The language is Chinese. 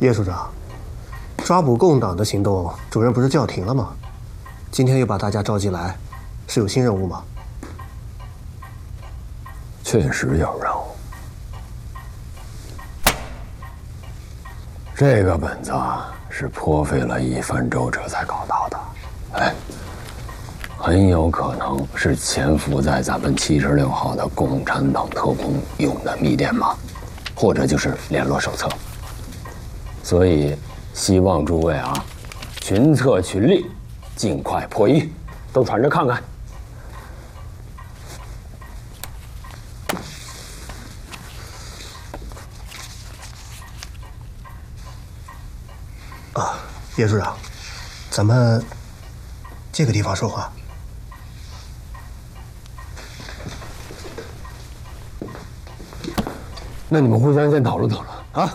叶署长，抓捕共党的行动，主任不是叫停了吗？今天又把大家召集来，是有新任务吗？ 确实有任务。这个本子是颇费了一番周折才搞到的，哎，很有可能是潜伏在咱们76号的共产党特工用的密电码，或者就是联络手册。所以，希望诸位群策群力，尽快破译，都传着看看。 叶署长，咱们这个地方说话。 那你们互相先讨论讨论。